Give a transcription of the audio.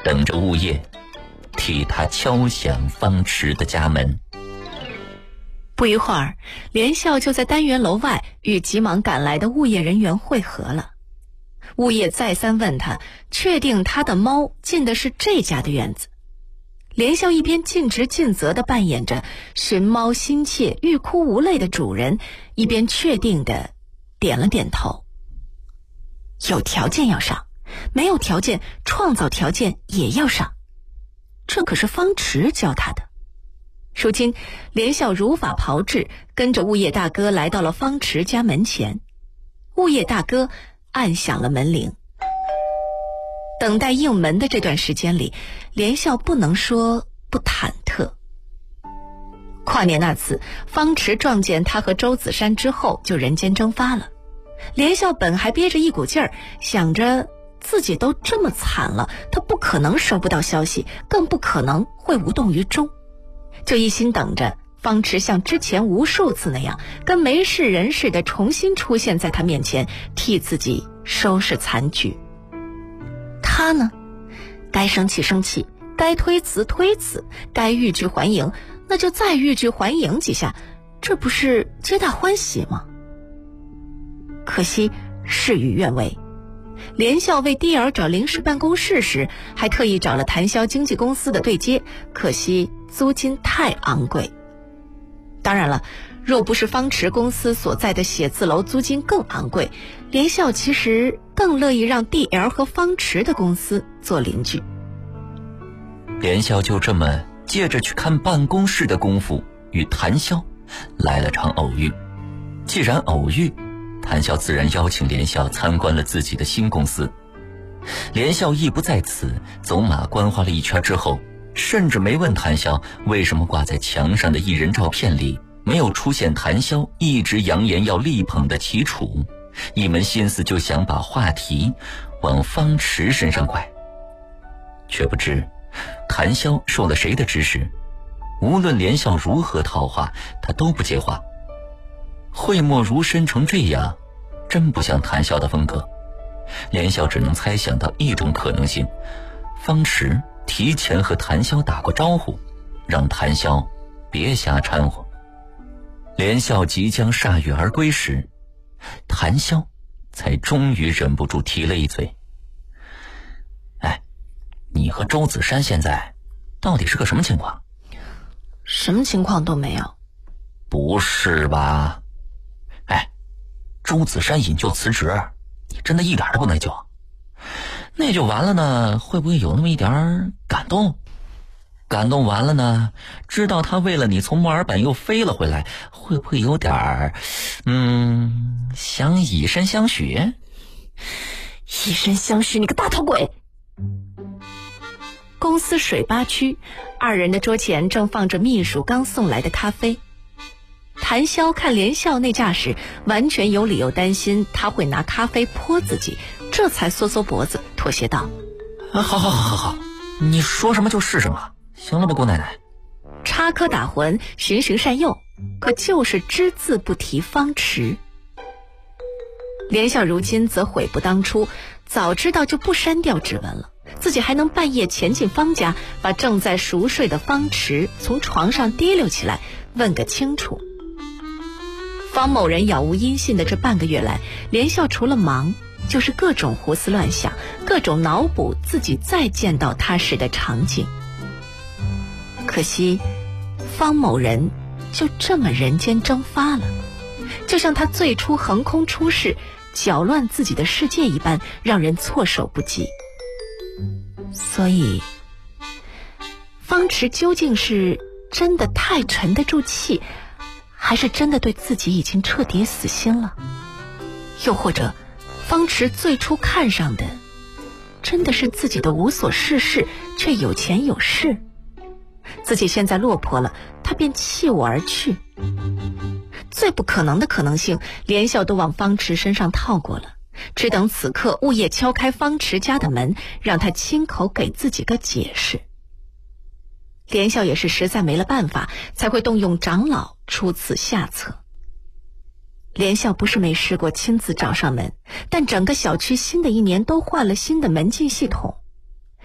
等着物业替他敲响方池的家门。 不一会儿，连笑就在单元楼外与急忙赶来的物业人员会合了。物业再三问他，确定他的猫进的是这家的院子。连笑一边尽职尽责地扮演着寻猫心切、欲哭无泪的主人，一边确定地点了点头。有条件要上，没有条件创造条件也要上，这可是方池教他的。如今连笑如法炮制，跟着物业大哥来到了方池家门前。物业大哥按响了门铃。等待应门的这段时间里，连笑不能说不忐忑。跨年那次，方池撞见他和周子山之后就人间蒸发了。连笑本还憋着一股劲儿，想着自己都这么惨了，他不可能收不到消息，更不可能会无动于衷，就一心等着方池像之前无数次那样，跟没事人似的重新出现在他面前，替自己收拾残局。他呢，该生气生气，该推辞推辞，该欲拒还迎，那就再欲拒还迎几下，这不是皆大欢喜吗？可惜事与愿违。连笑为 DR 找临时办公室时，还特意找了谭潇经纪公司的对接，可惜租金太昂贵。当然了，若不是方池公司所在的写字楼租金更昂贵，连笑其实更乐意让 DL 和方池的公司做邻居。 连笑就这么借着去看办公室的功夫，与谭潇来了场偶遇。既然偶遇，谭潇自然邀请连笑参观了自己的新公司。连笑意不在此，走马观花了一圈之后，甚至没问谭潇为什么挂在墙上的艺人照片里没有出现谭潇一直扬言要力捧的齐楚，一门心思就想把话题往方池身上拐。却不知谭潇受了谁的指使，无论连笑如何套话，他都不接话。讳莫如深成这样，真不像谭潇的风格。连笑只能猜想到一种可能性，方池提前和谭潇打过招呼，让谭潇别瞎掺和。连笑即将铩羽而归时，谭潇才终于忍不住提了一嘴：哎，你和周子山现在到底是个什么情况？ 什么情况都没有。 不是吧？哎，周子山引咎辞职，你真的一点都不内疚？内疚完了呢，会不会有那么一点感动？感动完了呢，知道他为了你从墨尔本又飞了回来，会不会有点想以身相许？ 以身相许，你个大头鬼！公司水吧区，二人的桌前正放着秘书刚送来的咖啡。谭潇看连笑那架势，完全有理由担心他会拿咖啡泼自己，这才缩缩脖子妥协道： 好，你说什么就是什么，行了吧，姑奶奶。 插科打诨，循循善诱，可就是只字不提方池。连笑如今则悔不当初，早知道就不删掉指纹了，自己还能半夜潜进方家，把正在熟睡的方池从床上提溜起来，问个清楚。方某人杳无音信的这半个月来，连笑除了忙，就是各种胡思乱想，各种脑补自己再见到他时的场景。可惜方某人就这么人间蒸发了，就像他最初横空出世，搅乱自己的世界一般，让人措手不及。所以方池究竟是真的太沉得住气，还是真的对自己已经彻底死心了？又或者方池最初看上的真的是自己的无所事事却有钱有势，自己现在落魄了，他便弃我而去。最不可能的可能性，连笑都往方池身上套过了，只等此刻物业敲开方池家的门，让他亲口给自己个解释。连笑也是实在没了办法，才会动用长老出此下策。连笑不是没试过亲自找上门，但整个小区新的一年都换了新的门禁系统，